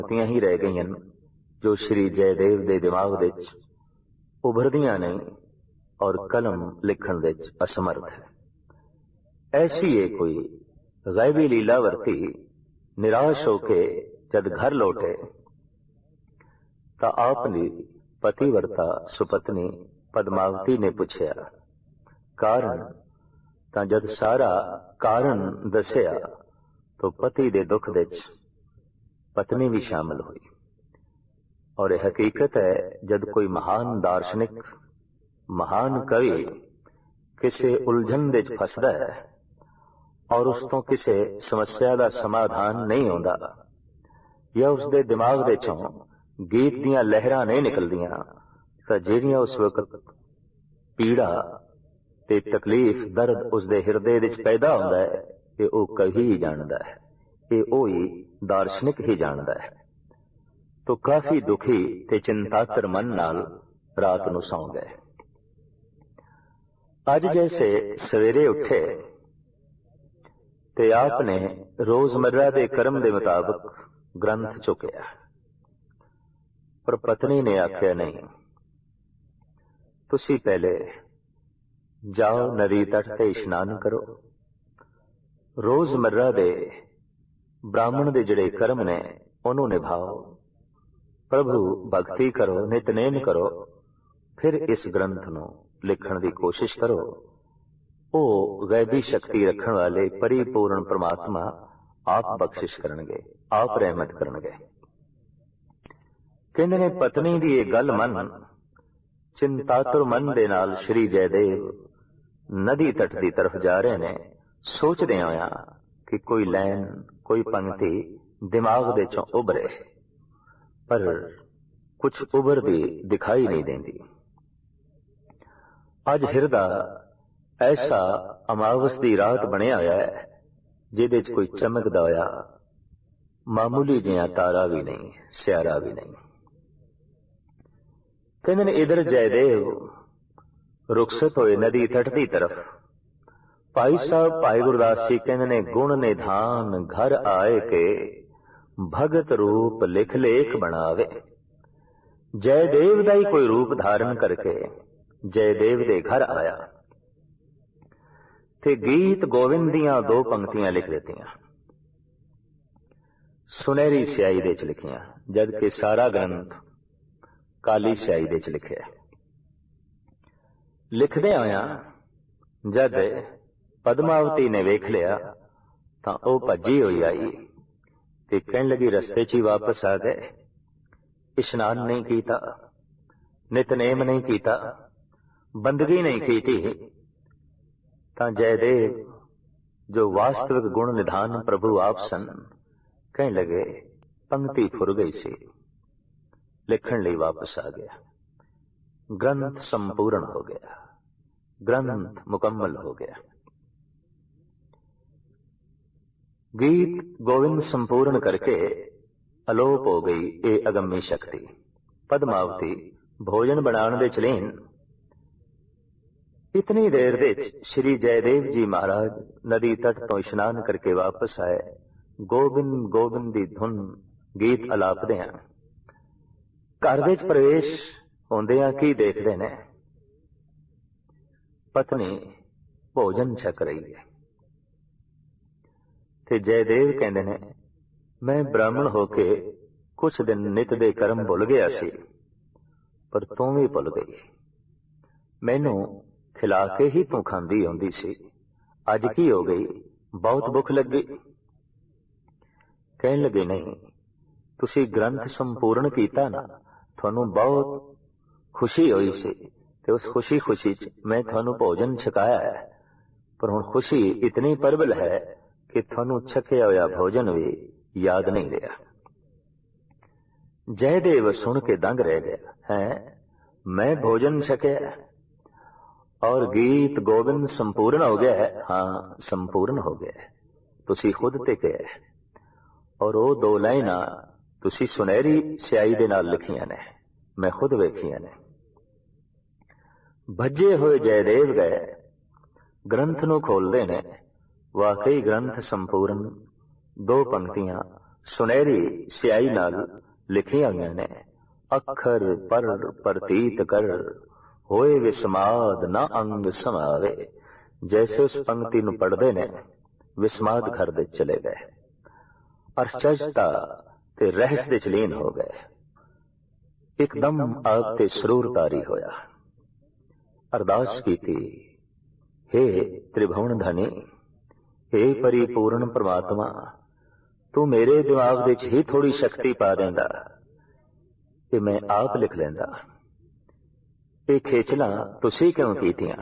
पंक्तियां ही रह गई जो श्री जयदेव के दिमाग विच उभरदियां नहीं और कलम लिखण विच असमर्थ है। ऐसी है कोई गैबी लीला वरती। निराश होके जद घर लौटे तो आपनी पतिव्रता सुपत्नी पद्मावती ने पूछया कारण। तां जद सारा कारण दसिया तो पति दे दुख विच पत्नी भी शामिल हुई। और यह हकीकत है जद कोई महान दार्शनिक महान कवि किसी उलझन विच फसदा है और उस तो किसी समस्या का समाधान नहीं आउंदा या उसके दिमाग विचों गीत दियां लहरां नहीं निकलदियां तां जिहड़ियां उस वक्त पीड़ा ते तकलीफ दर्द उसके हिरदे विच पैदा होंदा है ये वो कवि ही जानदा है, ये वो ही दार्शनिक ही जानदा है। तो काफी दुखी ते चिंतातर मन नाल रात नूं सौ गए। अज जैसे सवेरे उठे ते आपने रोजमर्रा के कर्म के मुताबिक ग्रंथ चुकया, पर पत्नी ने आख्या नहीं, तुसी पहले जाओ नदी तट ते इशनान करो, रोजमर्रा दे ब्राह्मण दे जिहड़े कर्म ने उन्हों निभाओ, प्रभु भक्ति करो, नितनेम करो, फिर इस ग्रंथ नूं लिखण की कोशिश करो। वो गैबी शक्ति रखण वाले परिपूर्ण परमात्मा आप बख्शिश करनगे, आप रहमत करनगे। कहंदे ने पत्नी दी ये गल मन चिंतातुर मन दे नाल श्री जयदेव नदी तट की तरफ जा रहे ने, सोचदे होया कि कोई लैन कोई पंक्ति दिमाग दे चों उभरे, पर कुछ उभरदी दिखाई नहीं देंदी। अज हिरदा ऐसा अमावस की रात बनिया होया है जिहदे च कोई चमकदा होया मामूली जिहा तारा भी नहीं, सियारा भी नहीं। कहंदे ने इधर जयदेव रुखसत होए नदी तट की तरफ। भाई साहब भाई गुरदास जी कहंदे ने गुण निधान घर आए के भगत रूप लिख लेख बनावे। जयदेव का ही कोई रूप धारण करके जयदेव दे घर आया ते गीत गोविंद दियां दो पंक्तियां लिख देतियां, सुनहरी स्याही दे च लिखियां, जबकि सारा ग्रंथ काली स्याही दे च लिखिया। लिखदे आया जद पद्मावती ने वेख लिया तां ओ भजी होई आई ते कहण लगी रस्ते च ही वापस आ गए, इशनान नहीं कीता, नितनेम नहीं कीता, बंदगी नहीं की। तां जयदेव जो वास्तविक गुण निधान प्रभु आप सन कहने लगे पंक्ति फुर गई सी, लिखण लई वापस आ गया। ग्रंथ संपूर्ण हो गया, ग्रंथ मुकम्मल हो गया। गीत गोविंद संपूर्ण करके अलोप हो गई ये अगम्य शक्ति। पद्मावती भोजन बनाने दे चलेन। इतनी देर दे श्री जयदेव जी महाराज नदी तट तो इशनान करके वापस आए। गोबिंद गोबिंद दी धुन गीत अलापदे हैं। घर विच प्रवेश होंदियां की देखते ने, पत्नी भोजन छक रही है ते जयदेव कहंदे ने मैं ब्राह्मण होके कुछ दिन नित दे कर्म भुल गया सी, पर तू भी भुल गई। मैनू खिला के ही तू खांदी आउंदी सी, अज की हो गई, बहुत भुख लगी। कहन लगे नहीं, तुसी ग्रंथ संपूर्ण कीता ना, थानू बहुत खुशी हुई सी ते उस खुशी खुशी च मैं थानू भोजन छकाया है, पर हुण खुशी इतनी प्रबल है कि थानू छकिया होया भोजन भी याद नहीं रहा। जयदेव सुन के दंग रह गया है, मैं भोजन छकिया और गीत गोविंद संपूर्ण हो गया है। हाँ संपूर्ण हो गया है, तुसी खुद ते कहा है। और वो दो लाइना तुसी सुनहरी स्याही दे नाल लिखियां ने, मैं खुद वेखियां ने। भजे हुए जयदेव गए, ग्रंथ नू खोलदे ने, वाकई ग्रंथ संपूर्ण, दो पंक्तियां सुनहरी स्याही नाल लिखिया हुई ने, अखर पर प्रतीत कर होए विस्माद ना अंग समावे। जैसे उस पंक्ति नूं पढ़दे ने विस्माद घर दे चले गए, अरचजता ते रहस दे लीन हो गए। एकदम आप ते सरूर तारी होया। अरदास की थी, हे त्रिभुवन धनी, हे परिपूर्ण परमात्मा, तू मेरे दिमाग विच ही थोड़ी शक्ति पा देंदा कि मैं आप लिख लेंदा। ये खेचना तुसी क्यों कीतियां?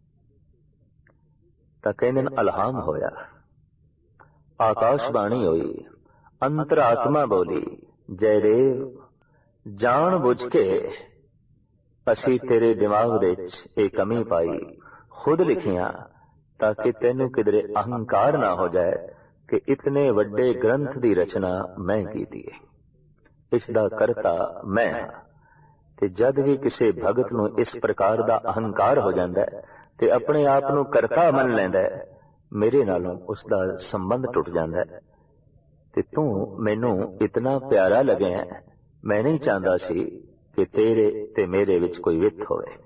तां कहंदे अलहाम होया, आकाशबाणी होई, अंतरात्मा बोली, जयदेव जान बुझ के असी तेरे दिमाग विच ये कमी पाई, खुद लिखियां ताकि तेनू किधरे अहंकार ना हो जाए कि इतने वड्डे ग्रंथ की रचना मैं की है, इसका करता मैं हाँ। ते जद भी किसी भगत नूं इस प्रकार का अहंकार हो जाता है ते अपने आप नूं करता मन लैंदा है, मेरे नालों उसका संबंध टुट जाता है। ते तू मैनू इतना प्यारा लगे, मैं नहीं चाहता सी कि तेरे ते मेरे विच कोई वित होवे।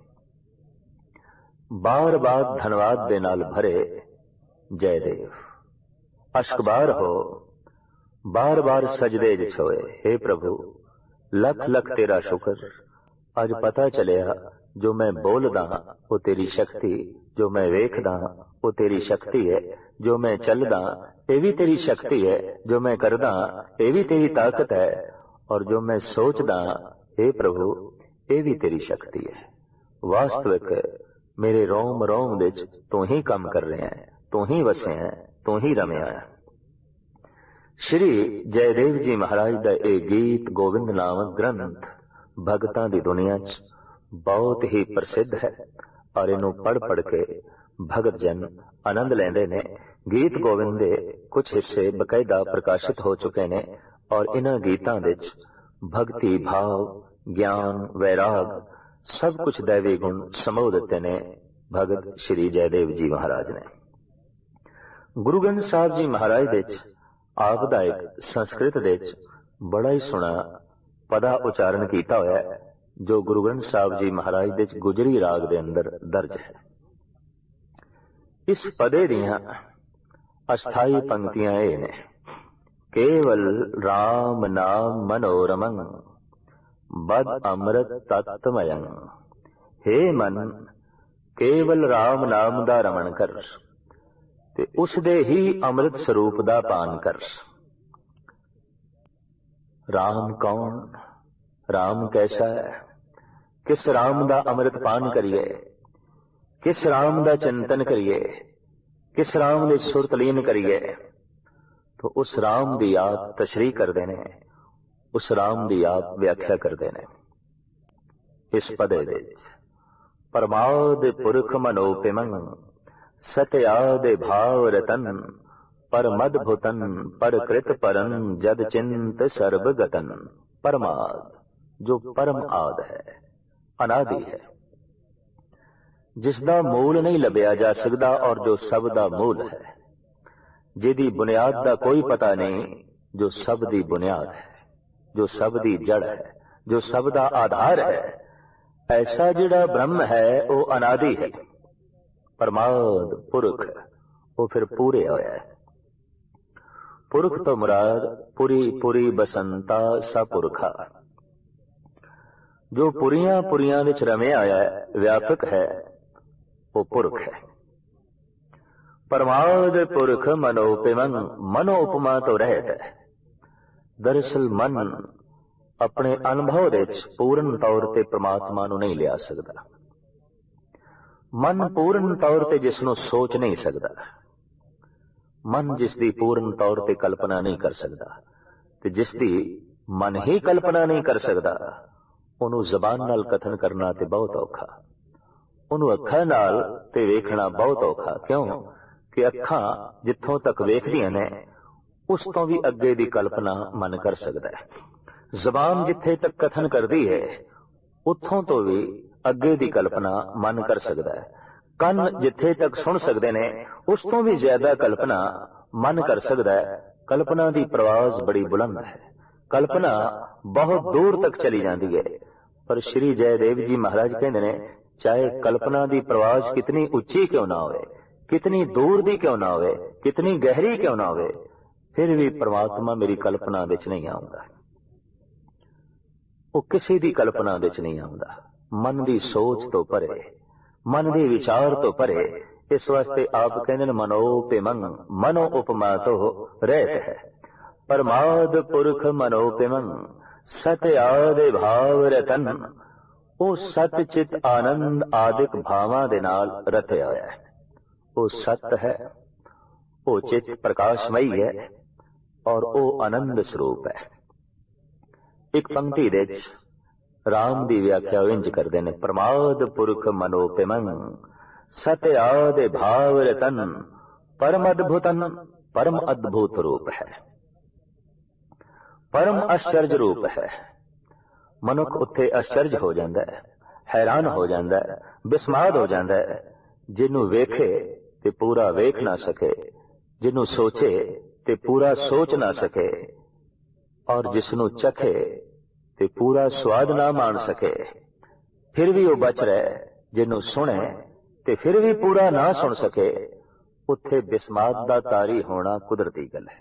बार बार धनवाद दे नाल भरे जयदेव अश्कबार हो, बार बार सजदे च होए, हे प्रभु लख लख तेरा शुक्र, अज पता चलिया जो मैं बोलदा वो तेरी शक्ति, जो मैं वेखदा वो तेरी शक्ति है, जो मैं चलदा ये भी तेरी शक्ति है, जो मैं करदा ये भी तेरी ताकत है, और जो मैं सोचदा हे प्रभु ये भी तेरी शक्ति है। वास्तविक मेरे रोम रोम विच तू ही काम कर रहे हैं, तू ही वसे हैं, तू ही रमिया है। श्री जयदेव जी महाराज का एक गीत गोविंद नामक ग्रंथ भगतां दी दुनिया च बहुत ही प्रसिद्ध है, और इनू पढ़ पढ़ के भगत जन आनंद लेंदे ने। गीत गोविंद दे कुछ हिस्से बकायदा प्रकाशित हो चुके ने, और इन्हां गीतां विच भक्ति भाव, ज्ञान, वैराग सब कुछ दैवी गुण समो दिते ने भगत श्री जयदेव जी महाराज ने। गुरु ग्रंथ साहब जी महाराज विच आप दा एक संस्कृत विच बड़ा ही सोहना पदा उचारण किया होया है, जो गुरु ग्रंथ साहब जी महाराज विच गुजरी राग दे अंदर दर्ज है। इस पदे दियां अस्थाई पंक्तियां ये ने, केवल राम नाम मनोरमं बद अमृत तत्वमयं। हे मन केवल राम नाम दा रमन कर ते उस दे ही अमृत स्वरूप दा पान कर। राम कौन, राम कैसा है, किस राम दा अमृत पान करिए, किस राम दा चिंतन करिए, किस राम दे सुरत लीन करिए, तो उस राम दी आप तशरीह करते हैं, उस राम दी आप व्याख्या करते हैं। इस पदे विच परमाद पुरख मनोपिमं सत्याद भाव रतन पर मदभुतन पर कृत परन जद चिंत सर्वगतन। परमाद जो परम आद है, अनादि है, जिसदा मूल नहीं लभ्या जा सकता, और जो सब दा मूल है, जिहदी बुनियाद दा कोई पता नहीं, जो सब दी बुनियाद है, जो सब दी जड़ है, जो सब दा आधार है, ऐसा जिहड़ा ब्रह्म है वो अनादि है। परमाद पुरख वो फिर पूरे होया है। पुरख तो मुराद पुरी पुरी बसंता सपुरखा, जो पुरियां पुरियां विच रमिया आया है, व्यापक है, वो पुरख है। परमाद पुरख मनोपिमं, मनोपमा तो रहत है। दरअसल मन अपने अनुभव विच पूर्ण तौर ते परमात्मा नूं नहीं लिया सकता। मन पूर्ण तौर ते जिसनों सोच नहीं सकता, मन जिसकी पूर्ण तौर ते कल्पना नहीं कर सकता, ते जिसकी मन ही कल्पना नहीं कर सकता, उन्हों जबान नाल कथन करना ते बहुत औखा, उन्हों अखां नाल ते वेखना बहुत औखा। क्यों कि अखां जिथों तक वेखदियां ने उस तो भी अगे दी कल्पना मन कर सकता है। जबान जिथे तक कथन करती है उथों तो भी अगे दी कल्पना मन कर सकता है। कन जिथे तक सुन सकते ने उस तो भी ज्यादा कल्पना मन कर सकता है, कल्पना की प्रवाज बड़ी बुलंद है, कल्पना बहुत दूर तक चली जाती है। पर श्री जयदेव जी महाराज कहते ने चाहे कल्पना की प्रवाज कितनी उच्ची क्यों ना होवे, कितनी दूर दी क्यों ना होवे, कितनी गहरी क्यों ना होवे, फिर भी परमात्मा मेरी कल्पना दे च नहीं आउंदा। वो किसी दी कल्पना दे च नहीं आउंदा। मन की सोच तो परे, मन के विचार तो परे। इस वास्ते आप कहते मनोपिमं, मनो उपमा तो रहत है। परमाद पुरख मनोपिमं, सत्य आदि भाव रतन। वो सत चित आनंद आदिक भावां दे नाल रतिया होया है। वो सत्य है, वो चित प्रकाशमयी है और वो आनंद स्वरूप है। एक पंक्ति दे राम की व्याख्या इंज करते हैं, प्रमाद पुरख मनोपिमं, सत्य आदि भाव रतन। परम अद्भुतन, परम अद्भुत रूप है, परम आश्चर्य रूप है। मनुख उत्थे आश्चर्य हो जाता है, हैरान हो जाता है, बिस्माद हो जाता है। जिन्हों वेखे ते पूरा वेख ना सके, जिन्हों सोचे ते पूरा सोच ना सके, और जिसनों चखे ते पूरा स्वाद ना मान सके, फिर भी वो बच रहे। जिन्हों सुने ते फिर भी पूरा ना सुन सके, उत्थे बिस्माद दा तारी होना कुदरती गल है।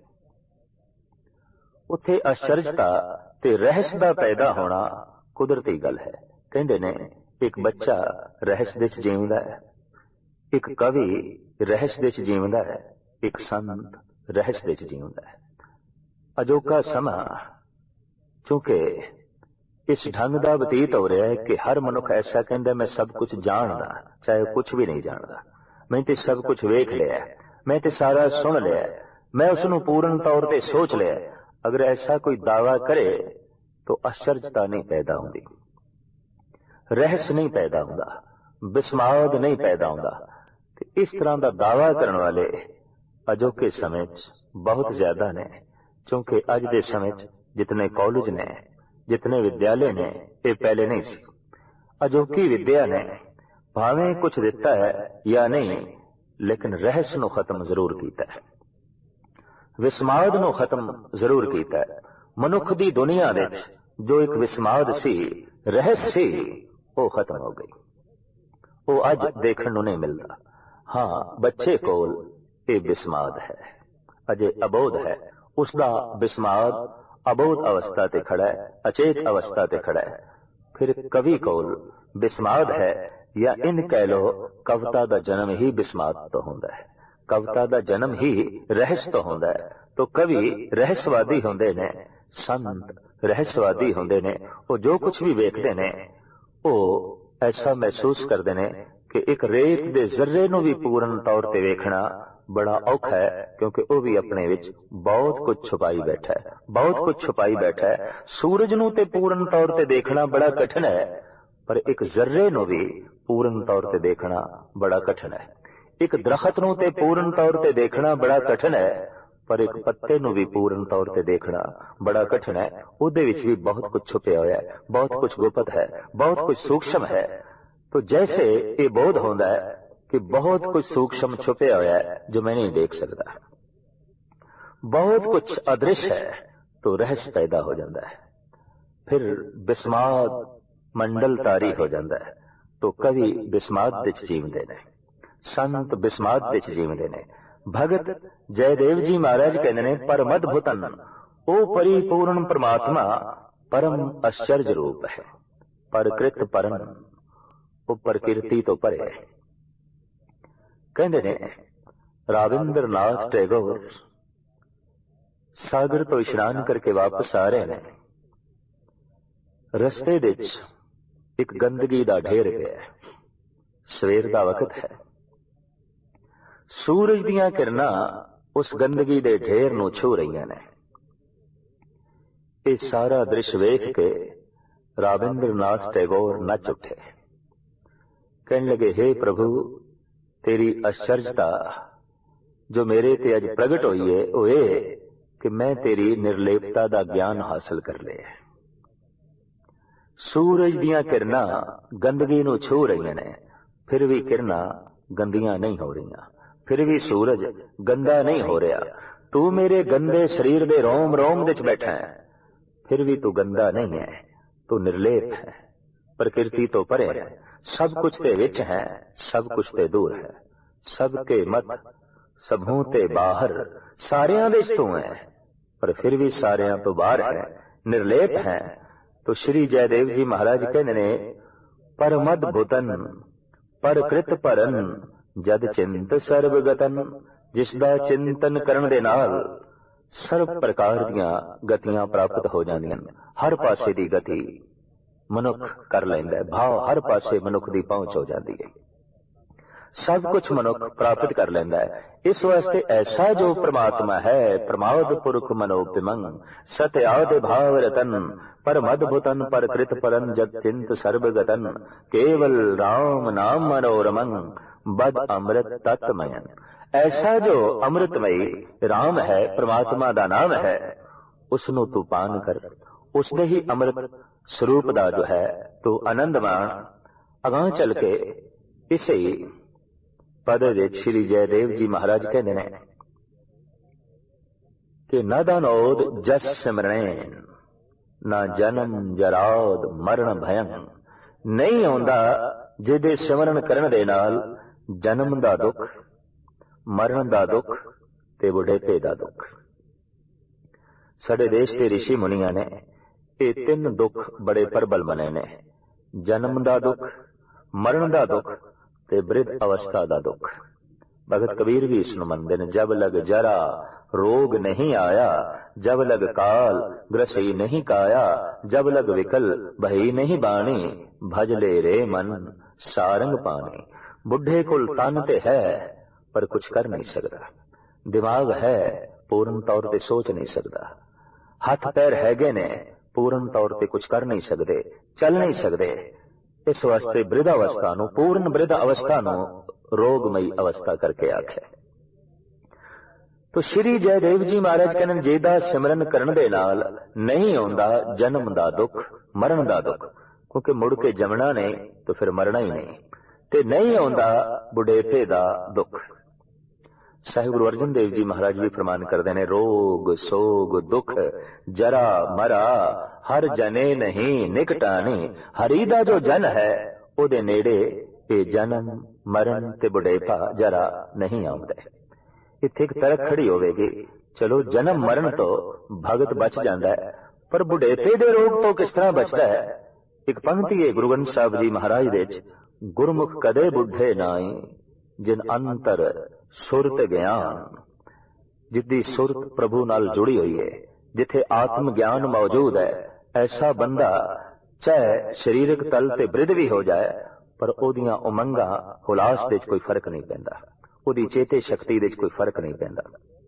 उत्थे आश्चर्यता ते रहस दा पैदा होना कुदरती गल है। कहंदे ने एक बच्चा रहस दे च जीवदा है, एक कवि रहस दे च जीवदा है, एक संत रहस दे च जीवदा है। अजोका समा चूंकि इस ढंग का बतीत हो रहा है कि हर मनुख ऐसा कहता मैं सब कुछ जानदा, चाहे कुछ भी नहीं जानदा। मैं तो सब कुछ वेख लिया, मैं तो सारा सुन लिया, मैं उसनों पूर्ण तौर पर सोच लिया। अगर ऐसा कोई दावा करे तो आश्चर्यता नहीं पैदा होती, रहस नहीं पैदा होता, बिस्माद नहीं पैदा होता। इस तरह का दावा करने वाले अजोके समय बहुत ज्यादा ने, क्योंकि अज के समय जितने कॉलेज ने, जितने विद्यालय ने, ये पहले नहीं सी। अजोकी विद्या ने भावें कुछ दिता है या नहीं, लेकिन रहस नूं खत्म जरूर किया है, विस्माद नूं खत्म जरूर किया है। मनुख की दुनिया में जो एक विस्माद सी, रहस सी, वो खत्म हो गई। वो अज देखने नूं नहीं मिलता। हाँ, बच्चे कोल ये विस्माद है, अजे अबोध है। उसका विस्माद अबोध अवस्था ते खड़ा है, अचेत अवस्था ते खड़ा है। फिर कवि कोल विस्माद है, या इन कह लो कविता का जन्म ही विस्माद तो होंदा है, कविता का जन्म ही रहस तो होंदा है। तो कवि रहसवादी होंदे ने, संत रहसवादी होंदे ने। वो जो कुछ भी वेखते ने वो ऐसा महसूस करते हैं कि एक रेत दे जर्रे नूं भी पूर्ण तौर पर वेखना बड़ा औखा है, क्योंकि वह भी अपने विच बहुत कुछ छुपाई बैठा है, बहुत कुछ छुपाई बैठा है। सूरज नूं ते पूर्ण तौर पर देखना बड़ा कठिन है, पर एक जर्रे नूं भी पूर्ण तौर पर देखना बड़ा कठिन है। एक दरखत नूं ते पूर्ण तौर पर देखना बड़ा कठिन है, पर एक पत्ते नूं भी पूर्ण तौर पर देखना बड़ा कठिन है। उहदे विच भी बहुत कुछ छुपिया होया है, बहुत कुछ गुप्त है, बहुत कुछ सूक्ष्म है। तो जैसे ये बोध होता है कि बहुत कुछ सूक्ष्म छुपे होया है जो मैं नहीं देख सकता, बहुत कुछ अदृश्य है, तो रहस्य पैदा हो जाता है। फिर विस्माद मंडल तारी हो जाता है। तो कवि विस्माद विच जीवदे ने, संत विस्माद विच जीवदे ने। भगत जयदेव जी महाराज कहते ने परम अद्भुतन, ओ परिपूर्ण परमात्मा परम आश्चर्य रूप है। परकृत परम, वो प्रकृति तो परे है। कहते ने राविंद्र नाथ टैगोर सागर तो इशनान करके वापस आ रहे हैं। रस्ते विच एक गंदगी का ढेर पिया, सवेर का वक्त है। सूरज दियां किरणां उस गंदगी के ढेर नूं छू रही ने। ये सारा दृश्य वेख के राविंद्र नाथ टैगोर नच उठे। कहने लगे, हे प्रभु, तेरी आश्चर्यता जो मेरे ते अज प्रगट हुई है वो ये कि मैं तेरी निर्लेपता का ज्ञान हासिल कर लिया। सूरज दियां किरणां गंदगी नूं छू रही ने, फिर भी किरणां गंदियां नहीं हो रही, फिर भी सूरज गंदा नहीं हो रहा। तू मेरे गंदे शरीर दे रोम रोम विच बैठा है, फिर भी तू गंदा नहीं है, तू निर्लेप है, प्रकृति तो परे है, सब कुछ ते विच है, सब कुछ ते दूर है, सबके मत सबों ते बाहर, सारियां दे तू है, पर फिर भी सारियां तो बाहर है, निर्लेप है। तो श्री जयदेव जी महाराज कहते ने, पर मद भुतन पर कृत भरन जद चिंत सर्वगतन, जिसदा चिंतन करन दे नाल सर्व प्रकार दीआं गतियां प्राप्त हो जांदियां, हर पासे दी गति मनुख कर लैंदा है, भाव हर पासे मनुख दी पहुंच हो जाती है, सब कुछ मनुख प्राप्त कर लेंदा है। इस वास्ते ऐसा जो परमात्मा है, प्रमाद पुरख मनोपिमंग सत्य आदि भाव रतन, पर मदभुतन पर कृत परन जद चिंत सर्वगतन, केवल राम नाम मनोरमन बद अमृत तत्मयन। ऐसा जो अमृतमयी राम है, परमात्मा दा नाम है, उसनू तू पान कर, उसदे ही अमृत स्वरूप दा जो है तू आनंद मान। अगां चल के इसे पद विच श्री जयदेव जी महाराज कहते हैं कि न दानोद जस सिमरन, ना जन्म जराद मरण भयन। नहीं आउंदा जिहदे सिमरन करन दे नाल जन्म दा दुख, मरण दा दुख ते बुढ़ेपे दा दुख। साडे देश के ऋषि मुनिया ने ये तीन दुख बड़े प्रबल मने ने, जन्म दा दुख, मरण दा दुख ते वृद्ध अवस्था दा दुख। भगत कबीर भी इसनु मनदे ने, जब लग जरा रोग नहीं आया, जब लग काल ग्रसई नहीं काया, जब लग विकल भई नहीं बाणी, भजले रे मन सारंग पानी। बुढ़े कुल तन ते है पर कुछ कर नहीं सकता, दिमाग है पूर्ण तौर ते सोच नहीं सकता, हाथ पैर हैगे ने पूर्ण तौर ते कुछ कर नहीं सकते, चल नहीं सकते। इस वास्ते वृद्ध अवस्था नूं, पूर्ण वृद्ध अवस्था नूं रोगमयी अवस्था करके आखे। तो श्री जयदेव जी महाराज कहने, जेदा सिमरन करन दे नाल नहीं आउंदा जन्म दा दुख, मरण दा दुख, क्योंकि मुड़ के जमना नहीं तो फिर मरना ही नहीं, ते नहीं आउंदा बुढ़ेपे दा दुख। साहिब गुरु अर्जन देव जी महाराज भी फरमान करते हैं, रोग सोग दुख जरा मरा हर जने नहीं निकटानी। हरि दा जो जन है उहदे नेड़े ये जन्म मरण ते बुढ़ेपा जरा नहीं आउंदा। इत्थे एक तरक खड़ी होवेगी, चलो जन्म मरण तो भगत बच जाता है, पर बुढ़ेपे दे रोग तो किस तरह बचता है। एक पंक्ति है गुरु ग्रंथ साहिब जी महाराज दे, गुरमुख कदे बुढ़े नाई जिन अंतर सुरत ज्ञान। जिद्दी सुरत प्रभु नाल जुड़ी हुई है, जिथे आत्म ज्ञान मौजूद है, ऐसा बंदा चाहे शरीरक तल ते वृद्ध भी हो जाए, पर ओदियां उमंगा हुलास दे कोई फर्क नहीं पैंदा, ओदी चेते शक्ति दे कोई फर्क नहीं पैंदा।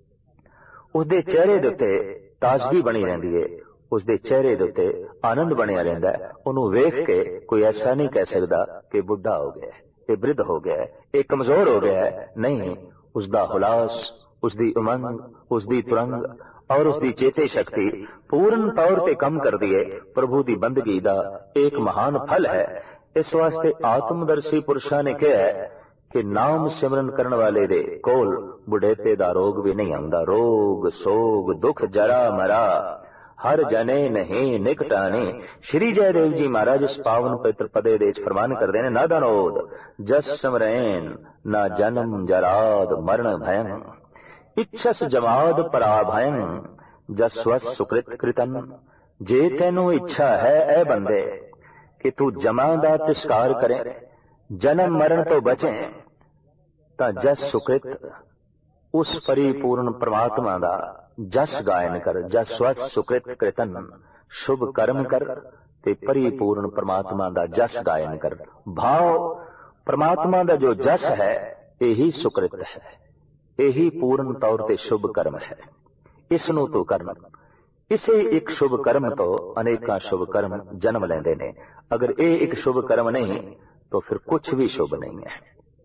उसदे चेहरे दे उत्ते ताजगी बनी रहंदी है, उसदे चेहरे दे उत्ते आनंद बनिया रहंदा है। ओनू वेख के कोई ऐसा नहीं कह सकदा कि बुढ़ा हो गया है, ये वृद्ध हो गया है, ये कमजोर हो गया है। नहीं, उसदा हुलास, उसदी उमंग, उसदी तुरंग और उसदी चेते शक्ति पूर्ण तौर ते कम कर दिए। प्रभु दी बंदगी दा एक महान फल है। इस वास्ते आत्मदर्शी पुरुषां ने कहा है कि नाम सिमरन करने वाले दे कोल बुढ़ेपे दा रोग भी नहीं आंदा। रोग सोग दुख जरा मरा हर जने नहीं निकटाने। श्री जयदेव जी महाराज इस पावन पवित्र पदे दे फरमान करते हैं, ना दानोद जस सिमरन ना जन्म जराद मरण भयन। इच्छस जमाद पराभयन जस्वस सुकृत कृतन। जे तेनू इच्छा है ए बंदे कि तू जमा दा तिस्कार करे, जन्म मरण तो बचे, ता जस सुकृत उस परिपूर्ण परमात्मा दा जस गायन कर। जस्वस सुकृत कृतन, शुभ कर्म कर ते परिपूर्ण परमात्मा दा जस गायन कर। भाव परमात्मा दा जो जस है यही सुकृत है, यही पूर्ण तौर ते शुभ कर्म है। इसनू तू करना। इसे एक शुभ कर्म तो अनेका शुभ कर्म जन्म लेंदे ने। अगर ये एक शुभ कर्म नहीं तो फिर कुछ भी शुभ नहीं है।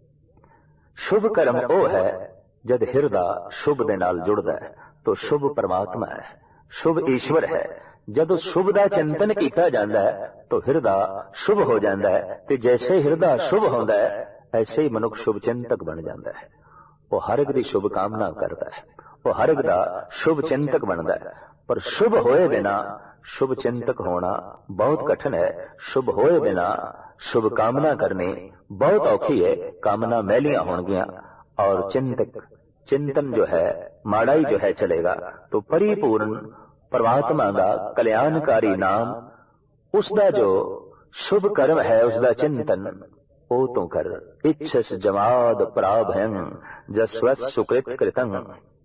शुभ कर्म वो है जब हिरदा शुभ दे नाल जुड़दा है तो शुभ परमात्मा है, शुभ ईश्वर है। जब शुभ दा चिंतन किया जाता है तो हिरदा शुभ हो जाता है, ते जैसे हिरदा शुभ होता है ऐसे ही मनुष्य शुभ चिंतक बन जाता है। वो हर एक दी शुभ कामना करता है, ਉਹ ਹਰ ਇੱਕ ਦਾ ਸ਼ੁਭ ਚਿੰਤਕ ਬਣਦਾ ਹੈ। ਪਰ ਸ਼ੁਭ ਹੋਏ ਬਿਨਾ ਸ਼ੁਭ ਚਿੰਤਕ ਹੋਣਾ ਬਹੁਤ ਕਠਿਨ ਹੈ। ਸ਼ੁਭ ਹੋਏ ਬਿਨਾ शुभ कामना करनी बहुत औखी है। कामना मैलियां होंगियां और चिंतन जो है माड़ा ही जो है चलेगा। तो परिपूर्ण परमात्मा का कल्याणकारी नाम, उसका जो शुभ कर्म है, उसका चिंतन ओ तो कर। इच्छस जमाद प्राभयं जस्वस् सुकृत कृतं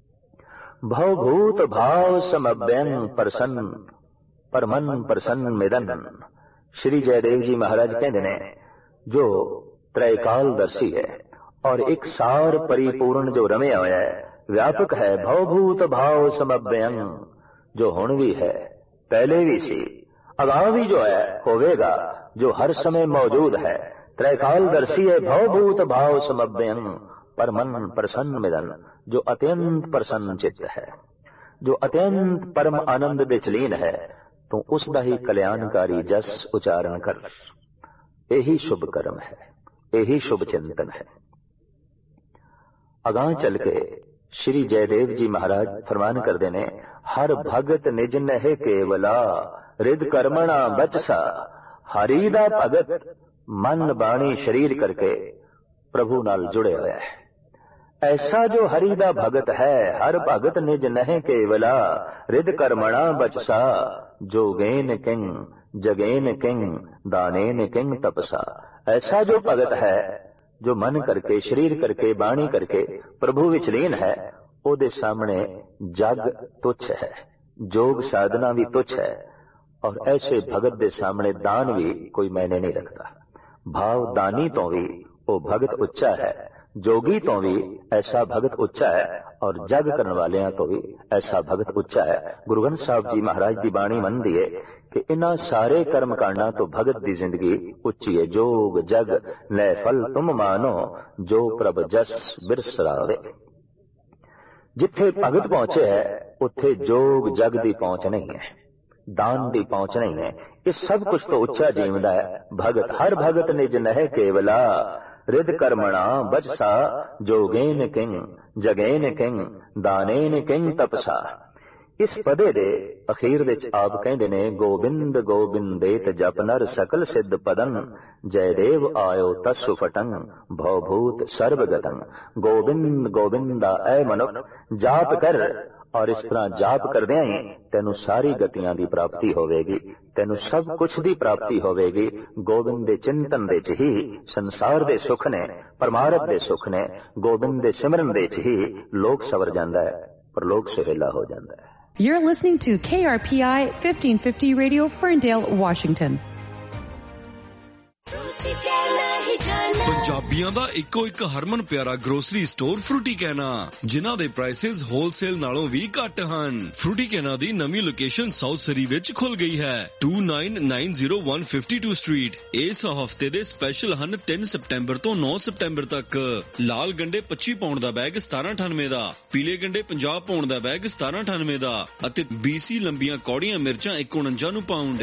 भवभूत भाव समभ्यं प्रसन्न परमन प्रसन्न मिदन। श्री जयदेव जी महाराज कहते ने जो त्रैकालदर्शी है और एक सार परिपूर्ण जो रमया होया है, व्यापक है, भवभूत भाव समभ्यं, जो हुण भी है, पहले भी सी, अगां भी जो है होवेगा, जो हर समय मौजूद है, त्रैकालदर्शी है, भवभूत भाव समभ्यं परमन प्रसन्न मिदन, जो अत्यंत प्रसन्न चित्त है, जो अत्यंत परम आनंद दे चलीन है, तो उसका ही कल्याणकारी जस उच्चारण कर। यही शुभ कर्म है, यही शुभ चिंतन है। अगां चल के श्री जयदेव जी महाराज फरमान करते ने, हर भगत निज नह केवला रिद कर्मणा बचसा। हरि दा भगत मन बाणी शरीर करके प्रभु नाल जुड़े हुआ है। ऐसा जो हरि दा भगत है, हर भगत निज नह केवला रिद कर्मणा बचसा। जोगेन किंग जगेन किंग दानेन किंग तपसा। ऐसा जो भगत है जो मन करके शरीर करके बाणी करके प्रभु विच लीन है, ओदे सामने जग तुच्छ है, जोग साधना भी तुच्छ है, और ऐसे भगत दे सामने दान भी कोई मायने नहीं रखता। भाव दानी तो भी वो भगत उच्चा है, जोगी तो भी ऐसा भगत उच्चा है, और जग करने वाले तो भी ऐसा भगत उच्चा है। गुरु ग्रंथ साहब जी महाराज की बाणी मनदी है कि इन्हां सारे कर्म कांडां तो भगत की जिंदगी उच्ची है। जोग जग ले फल तुम मानो, जो प्रभ जस बिरसरावे। जिथे भगत पहुंचे है उत्थे जोग जग की पहुंच नहीं है, दान की पहुंच नहीं है। इस सब कुछ तो उच्चा जीवदा है भगत। हर भगत निज नह केवला रिद कर्मणा बचसा। जोगेन किंग जगेन किंग दानेन किंग तपसा। इस पदे दे अखीर विच आप कहंदे ने, गोबिंद गोबिंदेत जप नर सकल सिद्ध पदन। जयदेव आयो तस्सु फटंग भवभूत सर्वगतंग। गोबिंद गोबिंदा ऐ मनुख जाप कर, और इस तरह जाप करदियां ही तेनू सारी गतियां दी प्राप्ति होवेगी, तेनू सब कुछ दी प्राप्ति होवेगी। गोबिंद दे चिंतन दे च ही संसार दे सुख ने, परमारथ दे सुख ने, गोबिंद दे सिमरन दे च ही लोक सवर जांदा है, पर लोक सुहेला हो जांदा है। You're listening to KRPI 1550 Radio, Ferndale, Washington. ਪੰਜਾਬੀਆਂ ਦਾ ਇੱਕੋ ਇੱਕ ਹਰਮਨ ਪਿਆਰਾ ਗਰੋਸਰੀ ਸਟੋਰ ਫਰੂਟੀ ਕੈਨਾ, ਜਿਨ੍ਹਾਂ ਦੇ ਪ੍ਰਾਈਸਿਸ ਹੋਲਸੇਲ ਨਾਲੋਂ ਵੀ ਘੱਟ ਹਨ। ਫਰੂਟੀ ਕੈਨਾ ਦੀ ਨਵੀਂ ਲੋਕੇਸ਼ਨ ਸਾਊਥ ਸਰੀ ਵਿੱਚ ਖੁੱਲ ਗਈ ਹੈ, 2990 ਸਟਰੀਟ। ਇਸ ਹਫਤੇ ਦੇ ਸਪੈਸ਼ਲ ਹਨ 3 ਸਤੰਬਰ ਤੋਂ 9 ਸਤੰਬਰ ਤੱਕ। ਲਾਲ ਗੰਡੇ 25 ਪਾਉਂਡ ਦਾ ਬੈਗ 1798 ਦਾ, ਪੀਲੇ ਗੰਡੇ 50 ਪਾਉਂਡ ਦਾ ਬੈਗ 1798 ਦਾ, ਅਤੇ BC ਲੰਬੀਆਂ ਕੌੜੀਆਂ ਮਿਰਚਾਂ 149 ਨੂੰ pound.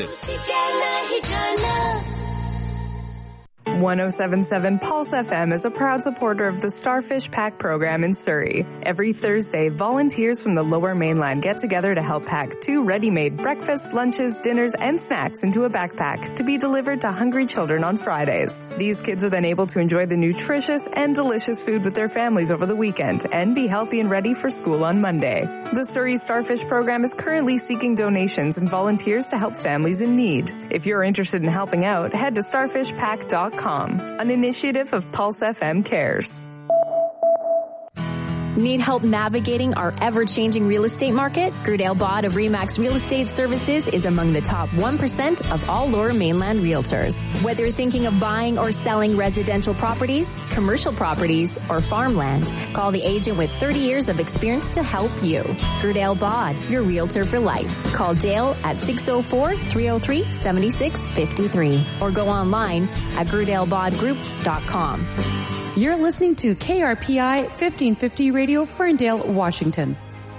107.7 Pulse FM is a proud supporter of the Starfish Pack program in Surrey. Every Thursday, volunteers from the Lower Mainland get together to help pack 2 ready-made breakfasts, lunches, dinners, and snacks into a backpack to be delivered to hungry children on Fridays. These kids are then able to enjoy the nutritious and delicious food with their families over the weekend and be healthy and ready for school on Monday. The Surrey Starfish program is currently seeking donations and volunteers to help families in need. If you're interested in helping out, head to starfishpack.com. An initiative of Pulse FM Cares. Need help navigating our ever-changing real estate market? Gerdale Bod of Remax Real Estate Services is among the top 1% of all Lower Mainland realtors. Whether you're thinking of buying or selling residential properties, commercial properties, or farmland, call the agent with 30 years of experience to help you. Gerdale Bod, your realtor for life. Call Dale at 604-303-7653 or go online at gerdalebodgroup.com. You're listening to KRPI 1550 Radio, Ferndale, Washington.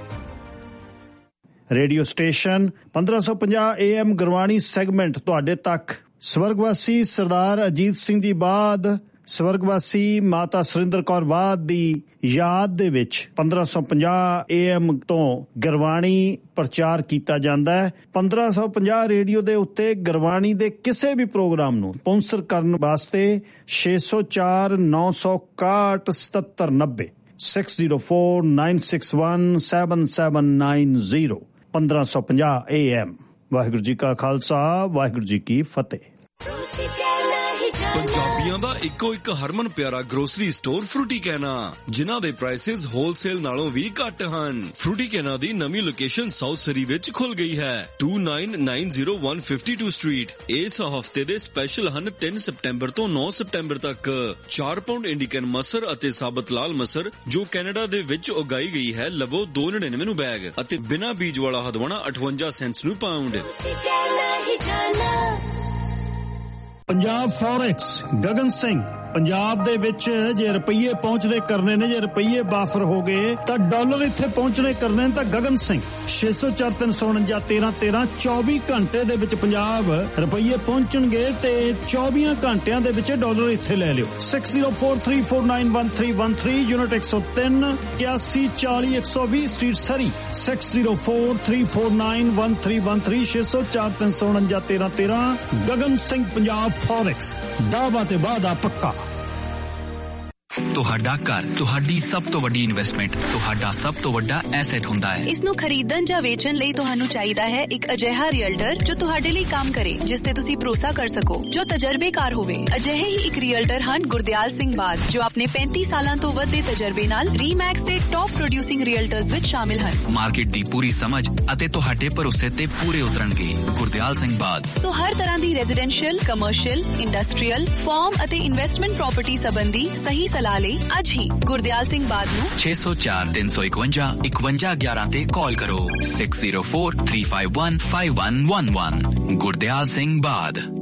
Radio station 1550 AM Gurbani segment ਤੁਹਾਡੇ ਤੱਕ। ਸਵਰਗਵਾਸੀ ਸਰਦਾਰ ਅਜੀਤ ਸਿੰਘ ਜੀ ਬਾਦ ਸਵਰਗਵਾਸੀ ਮਾਤਾ ਸੁਰਿੰਦਰ ਕੌਰ ਬਾਦ ਦੀ ਯਾਦ ਦੇ ਵਿੱਚ 1550 AM ਤੋਂ ਗੁਰਬਾਣੀ ਪ੍ਰਚਾਰ ਕੀਤਾ ਜਾਂਦਾ ਹੈ। 1550 ਰੇਡੀਓ ਦੇ ਉੱਤੇ ਗੁਰਬਾਣੀ ਦੇ ਕਿਸੇ ਵੀ ਪ੍ਰੋਗਰਾਮ ਨੂੰ ਸਪਾਂਸਰ ਕਰਨ ਵਾਸਤੇ 604 961 7790 6049617790 1550 AM। ਵਾਹਿਗੁਰੂ ਜੀ ਕਾ ਖਾਲਸਾ, ਵਾਹਿਗੁਰੂ ਜੀ ਕੀ ਫਤਿਹ। ਪੰਜਾਬੀਆਂ ਦਾ ਇੱਕੋ ਇੱਕ ਹਰਮਨ ਪਿਆਰਾ ਗਰੋਸਰੀ ਸਟੋਰ ਫਰੂਟੀ ਕੈਨਾ, ਜਿਨ੍ਹਾਂ ਦੇ ਪ੍ਰਾਈਸਿਸ ਹੋਲਸੇਲ ਨਾਲੋਂ ਵੀ ਘੱਟ ਹਨ। ਫਰੂਟੀ ਕੈਨਾ ਦੀ ਨਵੀਂ ਲੋਕੇਸ਼ਨ ਸਾਊਥ ਸਰੀ ਵਿੱਚ ਖੁੱਲ ਗਈ ਹੈ, 2990 ਸਟਰੀਟ। ਇਸ ਹਫਤੇ ਦੇ ਸਪੈਸ਼ਲ ਹਨ 3 ਸਤੰਬਰ ਤੋਂ 9 ਸਤੰਬਰ ਤੱਕ 4 ਪਾਉਂਡ ਇੰਡੀਕਨ ਮਸਰ ਅਤੇ ਸਾਬਤ ਲਾਲ ਮਸਰ ਜੋ ਕੈਨੇਡਾ ਦੇ ਵਿੱਚ ਉਗਾਈ ਗਈ ਹੈ ਲਵੋ 299 ਨੂੰ ਬੈਗ, ਅਤੇ ਬਿਨਾਂ ਬੀਜ ਵਾਲਾ ਹਦਵਾਣਾ 58 ਸੈਂਟਸ ਨੂੰ ਪਾਉਂਡ। ਪੰਜਾਬ ਫੋਰੈਕਸ ਗਗਨ ਸਿੰਘ, ਪੰਜਾਬ ਦੇ ਵਿੱਚ ਜੇ ਰੁਪਈਏ ਪਹੁੰਚਦੇ ਕਰਨੇ ਨੇ, ਜੇ ਰੁਪਈਏ ਬਾਫਰ ਹੋ ਗਏ ਤਾਂ ਡਾਲਰ ਇੱਥੇ ਪਹੁੰਚਣੇ ਕਰਨੇ ਤਾਂ ਗਗਨ ਸਿੰਘ 604 349 1313 24 ਘੰਟੇ ਦੇ ਵਿੱਚ ਪੰਜਾਬ ਰੁਪਈਏ ਪਹੁੰਚਣਗੇ ਤੇ 24 ਘੰਟਿਆਂ ਦੇ ਵਿੱਚ ਡਾਲਰ ਇੱਥੇ ਲੈ ਲਿਓ। 6043491313 ਯੂਨਿਟ 103 8140 120 ਸਟਰੀਟ ਸਰੀ 6043491313 604 349 1313 ਗਗਨ ਸਿੰਘ ਪੰਜਾਬ ਫੋਰੈਕਸ, ਦਾਅਵਾ ਤੇ ਵਾਅਦਾ ਪੱਕਾ। ਤੁਹਾਡਾ ਘਰ ਤੁਹਾਡੀ ਸਭ ਤੋਂ ਵੱਡੀ ਇਨਵੈਸਟਮੈਂਟ, ਤੁਹਾਡਾ ਸਭ ਤੋਂ ਵੱਡਾ ਐਸੈਟ ਹੁੰਦਾ ਹੈ। ਇਸ ਨੂੰ ਖਰੀਦਣ ਜਾਂ ਵੇਚਣ ਲਈ ਤੁਹਾਨੂੰ ਚਾਹੀਦਾ ਹੈ ਇੱਕ ਅਜਿਹਾ ਰੀਅਲਟਰ ਜੋ ਤੁਹਾਡੇ ਲਈ ਕੰਮ ਕਰੇ, ਜਿਸ ਤੇ ਤੁਸੀਂ ਭਰੋਸਾ ਕਰ ਸਕੋ, ਜੋ ਤਜਰਬੇਕਾਰ ਹੋਵੇ। ਅਜਿਹੇ ਹੀ ਇੱਕ ਰੀਅਲਟਰ ਹਨ ਗੁਰਦਿਆਲ ਸਿੰਘ ਬਾਦ, ਜੋ ਆਪਣੇ 35 ਸਾਲਾਂ ਤੋਂ ਵੱਧ ਦੇ ਤਜਰਬੇ ਨਾਲ ਰੀਮੈਕਸ ਦੇ ਟੌਪ ਪ੍ਰੋਡਿਊਸਿੰਗ ਰੀਅਲਟਰਸ ਵਿੱਚ ਸ਼ਾਮਿਲ ਹਨ। ਮਾਰਕੀਟ ਦੀ ਪੂਰੀ ਸਮਝ ਅਤੇ ਤੁਹਾਡੇ ਭਰੋਸੇ ਤੇ ਪੂਰੇ ਉਤਰਨਗੇ। ਗੁਰਦਿਆਲ ਸਿੰਘ ਬਾਦ ਸੋ ਹਰ ਤਰ੍ਹਾਂ ਦੀ ਰੈਜ਼ੀਡੈਂਸ਼ੀਅਲ, ਕਮਰਸ਼ੀਅਲ, ਇੰਡਸਟਰੀਅਲ, ਫਾਰਮ ਅਤੇ ਇਨਵੈਸਟਮੈਂਟ ਪ੍ਰਾਪਰਟੀ ਸੰਬੰਧੀ ਸਹੀ ਸਲਾਹ ਲਈ ਅੱਜ ਹੀ ਗੁਰਦਿਆਲ ਸਿੰਘ ਬਾਦ ਨੂੰ 604 351 5111 ਤੇ ਕਾਲ ਕਰੋ। 6043515111 ਗੁਰਦਿਆਲ ਸਿੰਘ ਬਾਦ।